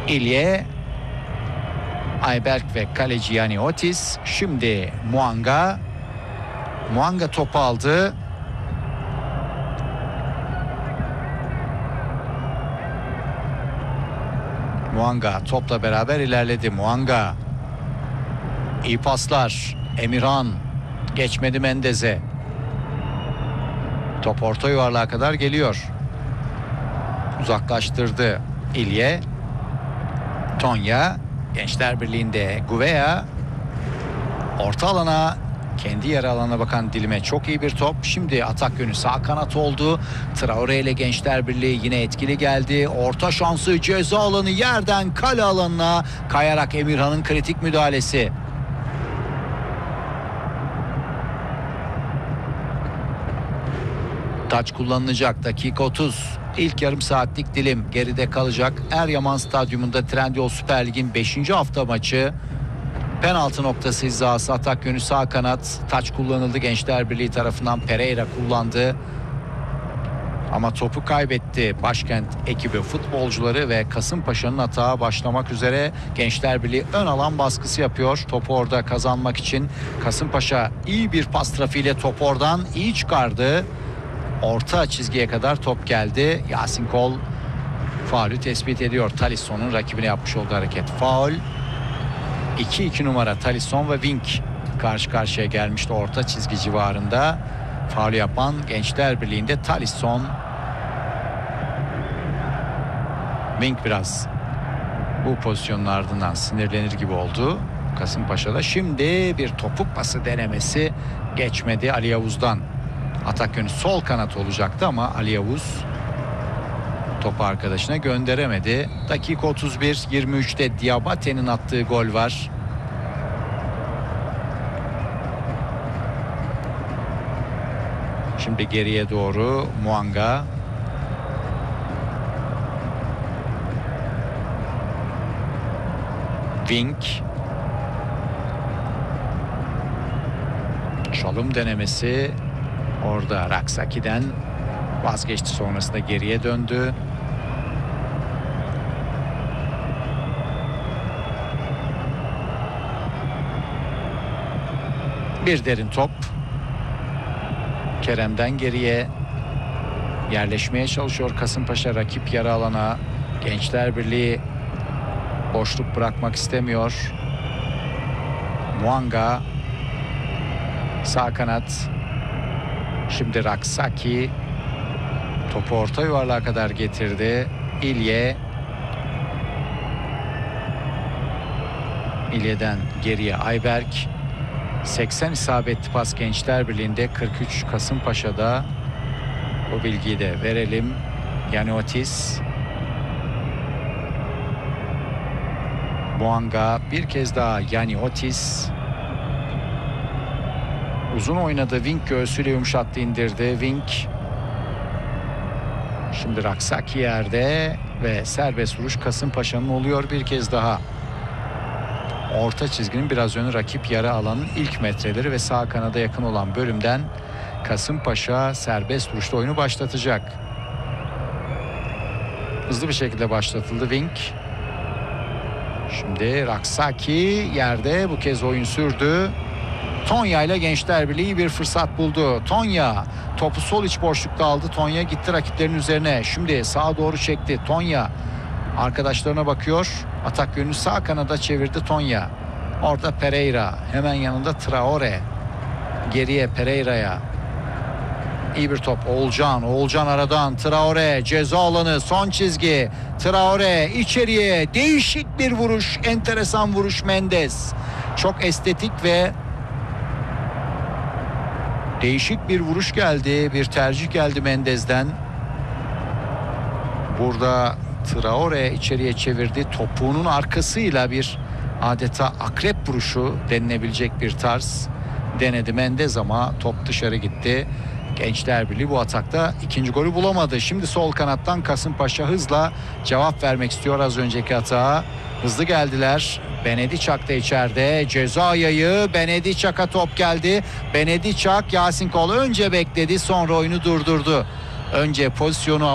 İlye, Ayberk ve kaleci Yani Otis. Şimdi Muanga topu aldı. Muanga topla beraber ilerledi. Muanga, iyi paslar. Emirhan geçmedi Mendez'e. Top orta yuvarlığa kadar geliyor. Uzaklaştırdı İlye. Tonya, Gençler Birliği'nde Gouveia. Orta alana, kendi yarı alana bakan Dilim'e çok iyi bir top. Şimdi atak yönü sağ kanat oldu. Traore ile Gençler Birliği yine etkili geldi. Orta şansı, ceza alanı, yerden kale alanına kayarak Emirhan'ın kritik müdahalesi. Taç kullanılacak. Dakika 30. İlk yarım saatlik dilim geride kalacak. Eryaman Stadyumunda Trendyol Süper Lig'in 5. hafta maçı. Penaltı noktası hizası, atak yönü sağ kanat. Taç kullanıldı Gençler Birliği tarafından. Pereira kullandı. Ama topu kaybetti Başkent ekibi futbolcuları ve Kasımpaşa'nın atağa başlamak üzere. Gençler Birliği ön alan baskısı yapıyor. Topu orada kazanmak için. Kasımpaşa iyi bir pas trafiğiyle topu oradan iyi çıkardı. Orta çizgiye kadar top geldi. Yasin Kol faulü tespit ediyor. Talisson'un rakibine yapmış olduğu hareket faul. 2-2 numara Talisson ve Wink karşı karşıya gelmişti orta çizgi civarında. Faulü yapan Gençler Birliği'nde Talisson. Wink biraz bu pozisyonun ardından sinirlenir gibi oldu Kasımpaşa'da. Şimdi bir topuk pası denemesi geçmedi Ali Yavuz'dan. Atak yönü sol kanat olacaktı ama Ali Yavuz topu arkadaşına gönderemedi. Dakika 31, 23'te Diabate'nin attığı gol var. Şimdi geriye doğru Muanga. Wink. Çalım denemesi. Orada Raksaki'den vazgeçti, sonrasında geriye döndü. Bir derin top. Kerem'den geriye yerleşmeye çalışıyor Kasımpaşa rakip yarı alana. Gençler Birliği boşluk bırakmak istemiyor. Muanga sağ kanat. Şimdi Raksaki topu orta yuvarlığa kadar getirdi. İlye'den geriye Ayberk. 80 isabetli pas Gençler Birliği'nde, 43 Kasımpaşa'da. Bu bilgiyi de verelim. Yani Otis. Muanga bir kez daha Yani Otis. Uzun oynadı. Wink göğsüyle yumuşattı, indirdi. Wink. Şimdi Raksaki yerde ve serbest vuruş Kasımpaşa'nın oluyor bir kez daha. Orta çizginin biraz önü rakip yarı alanın ilk metreleri ve sağ kanada yakın olan bölümden Kasımpaşa serbest vuruşta oyunu başlatacak. Hızlı bir şekilde başlatıldı Wink. Şimdi Raksaki yerde, bu kez oyun sürdü. Tonya ile Gençler Birliği bir fırsat buldu. Tonya topu sol iç boşlukta aldı. Tonya gitti rakiplerin üzerine. Şimdi sağa doğru çekti. Tonya arkadaşlarına bakıyor. Atak yönünü sağ kanada çevirdi Tonya. Orada Pereira. Hemen yanında Traore. Geriye Pereira'ya. İyi bir top. Oğulcan aradan. Traore ceza alanı, son çizgi. Traore içeriye. Değişik bir vuruş. Enteresan vuruş Mendez. Çok estetik ve değişik bir vuruş geldi. Bir tercih geldi Mendez'den. Burada Traore içeriye çevirdi. Topuğunun arkasıyla bir adeta akrep vuruşu denilebilecek bir tarz denedi Mendez ama top dışarı gitti. Gençler Birliği bu atakta ikinci golü bulamadı. Şimdi sol kanattan Kasımpaşa hızla cevap vermek istiyor az önceki hata. Hızlı geldiler. Benediçak da içeride. Ceza yayı. Benediçak'a top geldi. Benediçak, Yasin Kol önce bekledi, sonra oyunu durdurdu. Önce pozisyonu